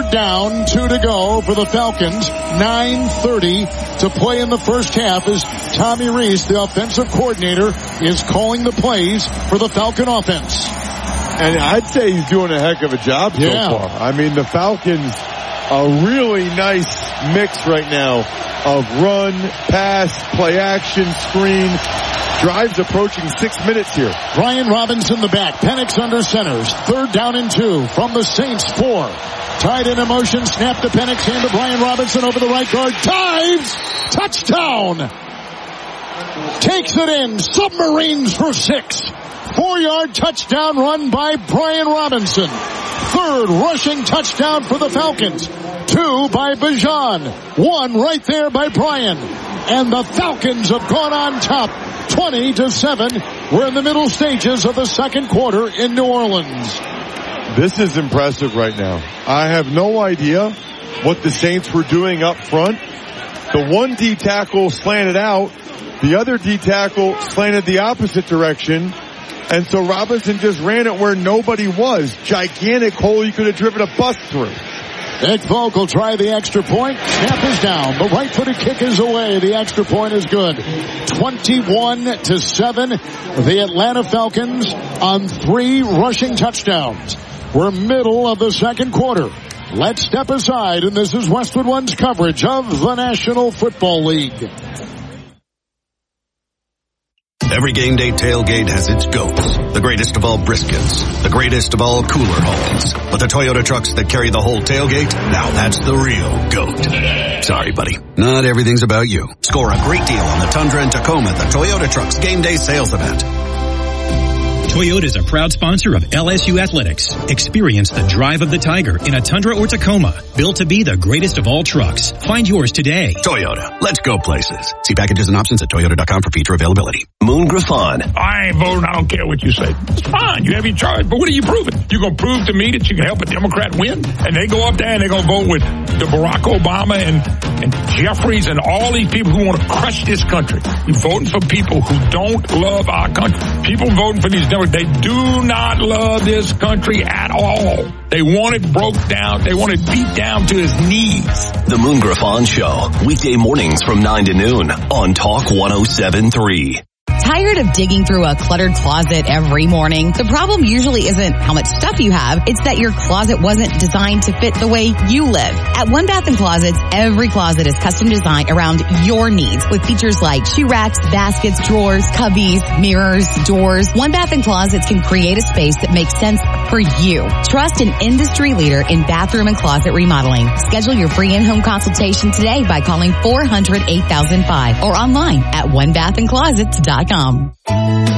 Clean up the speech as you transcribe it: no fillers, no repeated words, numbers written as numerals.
3rd down, 2 to go for the Falcons. 9:30 to play in the first half as Tommy Rees, the offensive coordinator, is calling the plays for the Falcon offense. And I'd say he's doing a heck of a job so far. I mean, the Falcons, a really nice mix right now of run, pass, play action, screen. Drives approaching 6 minutes here. Brian Robinson the back. Penix under centers. 3rd down and 2 from the Saints 4. Tied in motion. Snap to Penix. Hand to Brian Robinson over the right guard. Dives. Touchdown. Takes it in. Submarines for 6. 4-yard touchdown run by Brian Robinson. 3rd rushing touchdown for the Falcons. 2 by Bijan. 1 right there by Brian. And the Falcons have gone on top. 20-7. We're in the middle stages of the second quarter in New Orleans. This is impressive right now. I have no idea what the Saints were doing up front. The one D tackle slanted out. The other D tackle slanted the opposite direction. And so Robinson just ran it where nobody was. Gigantic hole you could have driven a bus through. Nick Folk will try the extra point. Snap is down. The right-footed kick is away. The extra point is good. 21-7. The Atlanta Falcons on 3 rushing touchdowns. We're middle of the second quarter. Let's step aside, and this is Westwood One's coverage of the National Football League. Every game day tailgate has its goats. The greatest of all briskets. The greatest of all cooler holdings. But the Toyota trucks that carry the whole tailgate, now that's the real goat. Sorry, buddy. Not everything's about you. Score a great deal on the Tundra and Tacoma at the Toyota Trucks Game Day Sales Event. Toyota is a proud sponsor of LSU Athletics. Experience the drive of the Tiger in a Tundra or Tacoma. Built to be the greatest of all trucks. Find yours today. Toyota. Let's go places. See packages and options at toyota.com for feature availability. Moon Griffon. I ain't voting. I don't care what you say. It's fine. You have your charge. But what are you proving? You going to prove to me that you can help a Democrat win? And they go up there and they're going to vote with the Barack Obama and Jeffries and all these people who want to crush this country. You're voting for people who don't love our country. People voting for these Democrats, they do not love this country at all. They want it broke down. They want it beat down to his knees. The Moon Griffon Show. Weekday mornings from 9 to noon on Talk 107.3. Tired of digging through a cluttered closet every morning? The problem usually isn't how much stuff you have. It's that your closet wasn't designed to fit the way you live. At One Bath & Closets, every closet is custom designed around your needs with features like shoe racks, baskets, drawers, cubbies, mirrors, doors. One Bath & Closets can create a space that makes sense for you. Trust an industry leader in bathroom and closet remodeling. Schedule your free in-home consultation today by calling 400-8005 or online at onebathandclosets.com.